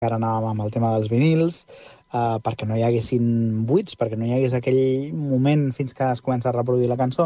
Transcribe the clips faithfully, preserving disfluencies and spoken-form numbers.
Ara anàvem amb el tema dels vinils, eh, perquè no hi haguessin buits, perquè no hi hagués aquell moment fins que es comença a reproduir la cançó.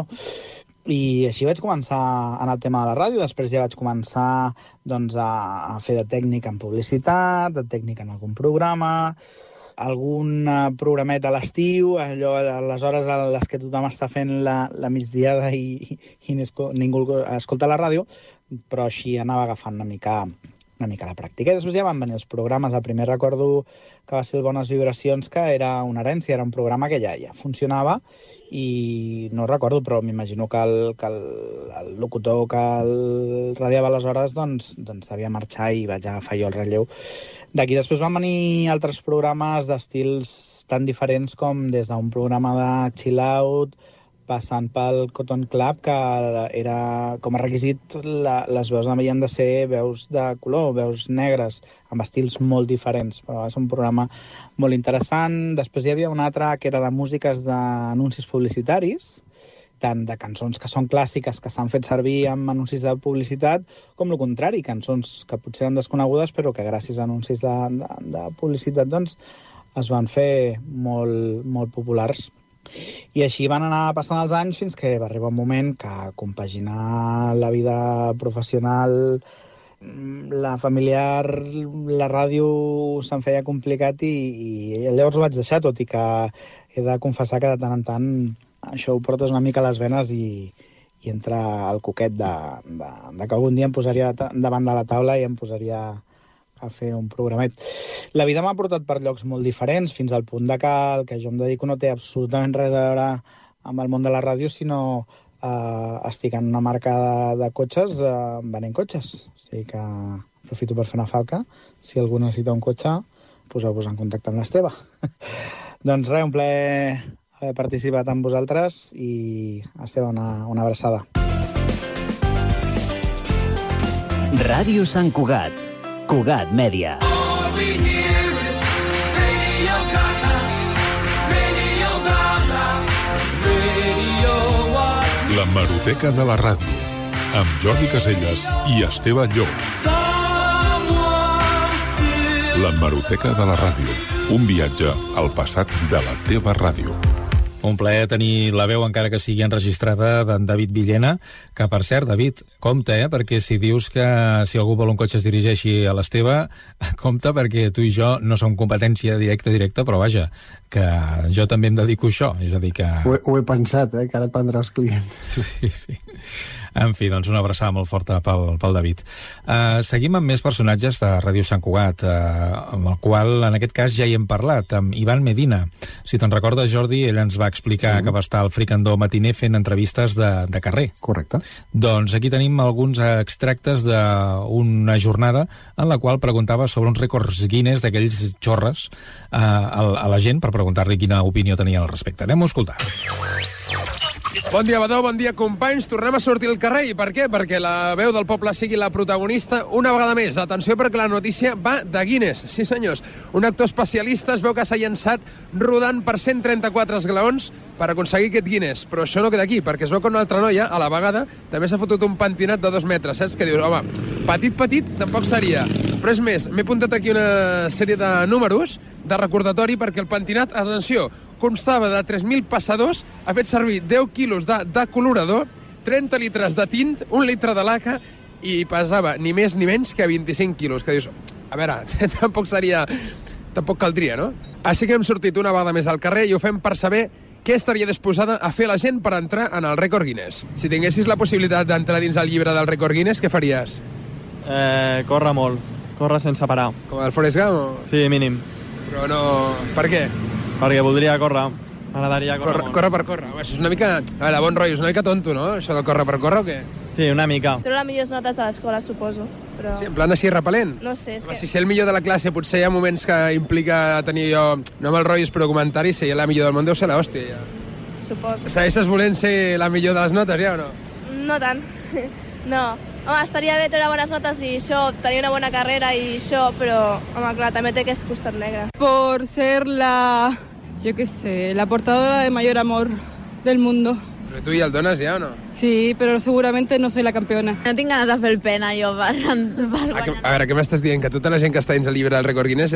I així vaig començar a anar al tema de la ràdio. Després ja vaig començar doncs, a, a fer de tècnic en publicitat, de tècnic en algun programa, algun programet a l'estiu, allò a les hores a les que tothom està fent la, la migdiada i, i ningú escolta la ràdio, però així anava agafant una mica, una mica la pràctica. I després ja van venir els programes. El primer recordo que va ser el Bones Vibracions, que era una herència, era un programa que ja, ja funcionava, i no recordo, però m'imagino que el, que el, el locutor que el radiava aleshores doncs, doncs devia marxar i vaig agafar jo el relleu. D'aquí després van venir altres programes d'estils tan diferents com des d'un programa de chill out, passant pel Cotton Club, que era com a requisit la, les veus havien de ser veus de color, veus negres, amb estils molt diferents, però va ser un programa molt interessant. Després hi havia un altre que era de músiques d'anuncis publicitaris, tant de cançons que són clàssiques, que s'han fet servir amb anuncis de publicitat, com el contrari, cançons que potser eren desconegudes, però que gràcies a anuncis de, de, de publicitat doncs, es van fer molt, molt populars. I així van anar passant els anys fins que va arribar un moment que compaginar la vida professional, la familiar, la ràdio se'n feia complicat i, i llavors ho vaig deixar, tot i que he de confessar que de tant en tant això ho portes una mica a les venes i, i entra el coquet de, de, de que algun dia em posaria davant de la taula i em posaria a fer un programet. La vida m'ha portat per llocs molt diferents, fins al punt de que el que jo em dedico no té absolutament res a veure amb el món de la ràdio, sinó eh, estic en una marca de, de cotxes eh, venent cotxes. O sigui que aprofito per fer una falca. Si algú necessita un cotxe, poseu-vos en contacte amb l'Esteve. Doncs res, un plaer haver participat amb vosaltres i, Esteve, una, una abraçada. Ràdio Sant Cugat, Cugat Mèdia. L'hemeroteca de la ràdio, amb Jordi Caselles i Esteve Llop. L'hemeroteca de la ràdio, un viatge al passat de la teva ràdio. Un plaer tenir la veu, encara que sigui enregistrada, d'en David Villena, que, per cert, David, compte, eh? Perquè si dius que si algú vol un cotxe es dirigeixi a l'Esteve, compte, perquè tu i jo no som competència directa, directa, però vaja, que jo també em dedico a això, és a dir que... Ho he, ho he pensat, eh? Que ara et prendràs clients. Sí, sí. En fi, doncs una abraçada molt forta pel, pel David. Uh, seguim amb més personatges de Ràdio Sant Cugat, uh, amb el qual, en aquest cas, ja hi hem parlat, amb Ivan Medina. Si te'n recordes, Jordi, ell ens va explicar sí. que va estar al Fricandó matiner fent entrevistes de, de carrer. Correcte. Doncs aquí tenim alguns extractes d'una jornada en la qual preguntava sobre uns rècords Guinness d'aquells xorres uh, a, a la gent per preguntar-li quina opinió tenia al respecte. Anem a escoltar. Bon dia, Badó, bon dia, companys. Tornem a sortir al carrer. I per què? Perquè la veu del poble sigui la protagonista una vegada més. Atenció, perquè la notícia va de Guinness. Sí, senyors. Un actor especialista es veu que s'ha llançat rodant per cent trenta-quatre esglaons per aconseguir aquest Guinness. Però això no queda aquí, perquè es veu que una altra noia, a la vegada, també s'ha fotut un pentinat de dos metres, saps? Que dius, home, petit, petit, tampoc seria. Però és més, m'he apuntat aquí una sèrie de números de recordatori perquè el pentinat, atenció, constava de tres mil passadors, ha fet servir deu quilos de, de colorador, trenta litres de tint, un litre de laca i pesava ni més ni menys que vint-i-cinc quilos. Que dius, a veure, tampoc seria... tampoc caldria, no? Així que hem sortit una vegada més al carrer i ho fem per saber què estaria disposada a fer la gent per entrar en el rècord Guinness. Si tinguessis la possibilitat d'entrar dins el llibre del rècord Guinness, què faries? Eh, córrer molt, córrer sense parar. Com el Forrest Gump? O... Sí, mínim. Però no... Per què? Perquè voldria córrer. M'agradaria córrer molt. Córrer per córrer. Home, això és una mica... A veure, bon rotllo, és una mica tonto, no? Això de córrer per córrer o què? Sí, una mica. Treure les millors notes de l'escola, suposo. Però... Sí, en plan així repel·lent? No sé, és Home, que... Si ser el millor de la classe potser hi ha moments que implica tenir jo... No amb el rotllo, però comentaris, si la millor del món deu ser l'hòstia, ja. Suposo. Segueixes volent ser la millor de les notes, ja, o no? No tant. No. Home, estaria bé treure bones notes i això, tenir una bona carrera i això, però, home, clar, també té aquest costat negre. Por ser la, yo qué sé, la portadora de mayor amor del mundo. Però tu ja el dones ja o no? Sí, pero seguramente no soy la campeona. No tinc ganes de fer el pena jo per, per A, que, a veure, què m'estàs dient? Que tota la gent que està dins el llibre del rècord Guinness